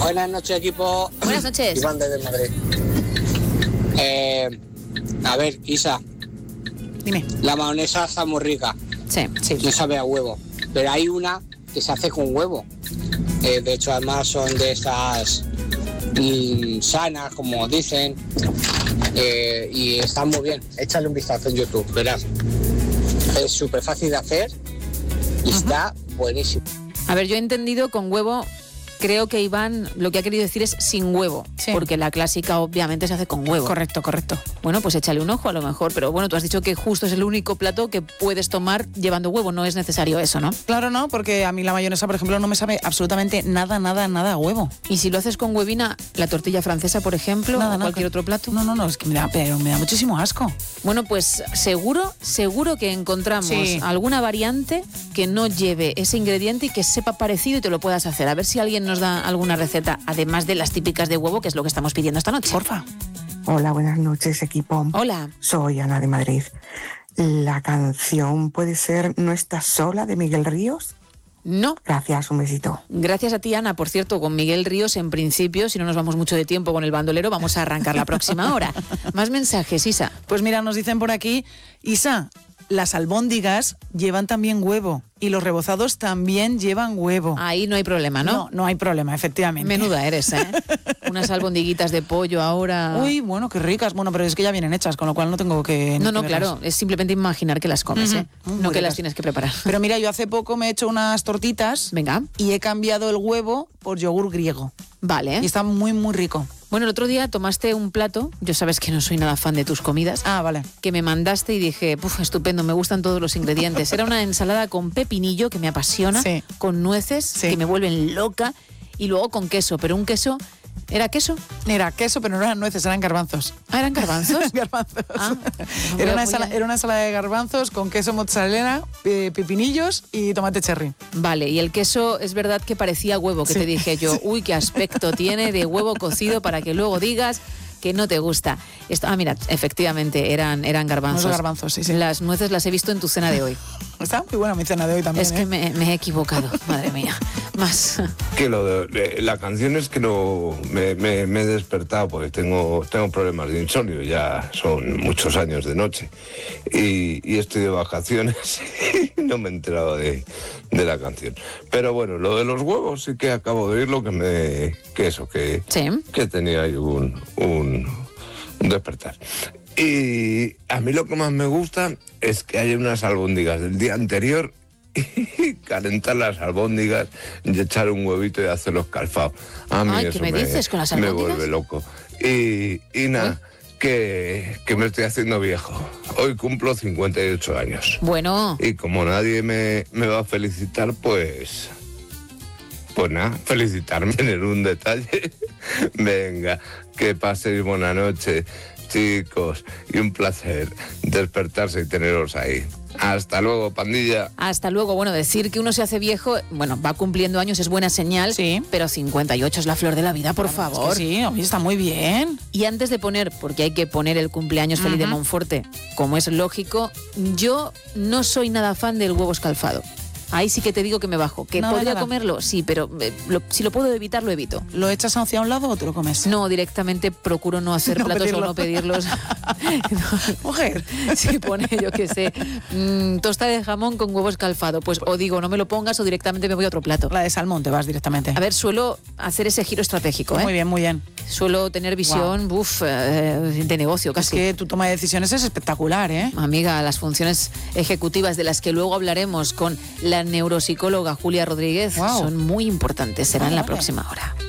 Buenas noches, equipo. Buenas noches. Iván desde Madrid. A ver, Isa. Dime. La mayonesa está muy rica. Sí. No sabe a huevo. Pero hay una que se hace con huevo. De hecho, además son de esas sanas, como dicen. Y están muy bien. Échale un vistazo en YouTube, verás. Es súper fácil de hacer y está buenísimo. A ver, yo he entendido con huevo, creo que Iván lo que ha querido decir es sin huevo, Sí. porque la clásica obviamente se hace con huevo. Correcto. Bueno, pues échale un ojo a lo mejor, pero bueno, tú has dicho que justo es el único plato que puedes tomar llevando huevo, no es necesario eso, ¿no? Claro, no, porque a mí la mayonesa, por ejemplo, no me sabe absolutamente nada a huevo. Y si lo haces con huevina, la tortilla francesa, por ejemplo, o cualquier otro plato. No, es que me da muchísimo asco. Bueno, pues seguro que encontramos alguna variante que no lleve ese ingrediente y que sepa parecido y te lo puedas hacer. A ver si alguien nos da alguna receta, además de las típicas de huevo, que es lo que estamos pidiendo esta noche. Porfa. Hola, buenas noches, equipo. Hola. Soy Ana de Madrid. ¿La canción puede ser No estás sola de Miguel Ríos? No. Gracias, un besito. Gracias a ti, Ana. Por cierto, con Miguel Ríos, en principio, si no nos vamos mucho de tiempo con el bandolero, vamos a arrancar la próxima hora. Más mensajes, Isa. Pues mira, nos dicen por aquí, Isa, las albóndigas llevan también huevo y los rebozados también llevan huevo. Ahí no hay problema, ¿no? No hay problema, efectivamente. Menuda eres, ¿eh? Unas albondiguitas de pollo ahora. Uy, bueno, qué ricas. Bueno, pero es que ya vienen hechas, con lo cual no tengo que... No, verlas. claro, es simplemente imaginar que las comes, ¿eh? Muy No que ricas. las tienes que preparar. Pero mira, yo hace poco me he hecho unas tortitas. Venga. Y he cambiado el huevo por yogur griego. Vale. Y está muy rico. Bueno, el otro día tomaste un plato, yo sabes que no soy nada fan de tus comidas, Ah, vale. que me mandaste y dije, estupendo, me gustan todos los ingredientes. Era una ensalada con pepinillo, que me apasiona, Sí. con nueces, Sí. que me vuelven loca, y luego con queso, pero un queso... ¿Era queso? Era queso, pero no eran nueces, eran garbanzos. Ah, ¿eran garbanzos? Garbanzos. Ah, era una voy a- ensalada de garbanzos con queso mozzarella, pepinillos y tomate cherry. Vale, y el queso es verdad que parecía huevo, que Sí. te dije yo, uy, qué aspecto tiene de huevo cocido para que luego digas que no te gusta. Mira, efectivamente, eran garbanzos. Unos garbanzos, sí. Las nueces las he visto en tu cena de hoy. Está muy buena mi cena de hoy también. Es que me he equivocado, madre mía. Más. Que la canción es que me he despertado porque tengo problemas de insomnio, ya son muchos años de noche y estoy de vacaciones y no me he enterado de la canción. Pero bueno, lo de los huevos sí que acabo de oírlo Sí. que tenía ahí un despertar. Y a mí lo que más me gusta es que hay unas albóndigas del día anterior y calentar las albóndigas y echar un huevito y hacerlos calfados. A mí Ay, ¿qué eso me dices con las me albóndigas? vuelve loco. Y nada, que me estoy haciendo viejo. Hoy cumplo 58 años. Bueno, Y como nadie me va a felicitar, pues nada, felicitarme, tener un detalle. Venga, que paséis buena noche, chicos, y un placer despertarse y teneros ahí. Hasta luego, pandilla. hasta luego. Bueno, decir que uno se hace viejo, va cumpliendo años, es buena señal, Sí. pero 58 es la flor de la vida, por favor. Es que sí, oye, está muy bien. Y antes de poner, porque hay que poner el cumpleaños feliz de Monforte, como es lógico, yo no soy nada fan del huevo escalfado. Ahí sí que te digo que me bajo. ¿Que Nada, podría nada. comerlo? Sí, pero si lo puedo evitar, lo evito. ¿Lo echas hacia un lado o te lo comes? No, directamente procuro no hacer No platos pedirlo. o no pedirlos. Mujer. Si pone, yo qué sé, tosta de jamón con huevo escalfado, pues o digo no me lo pongas o directamente me voy a otro plato. La de salmón te vas directamente. A ver, suelo hacer ese giro estratégico, ¿eh? Muy bien, muy bien. Suelo tener visión, de negocio Es casi. que tu toma de decisiones es espectacular, ¿eh? Amiga, las funciones ejecutivas de las que luego hablaremos con la neuropsicóloga Julia Rodríguez Guau. son muy importantes. Será en la Vale. próxima hora.